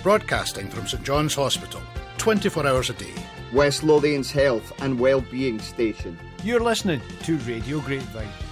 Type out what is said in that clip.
broadcasting from St John's Hospital, 24 hours a day. West Lothian's health and wellbeing station. You're listening to Radio Grapevine.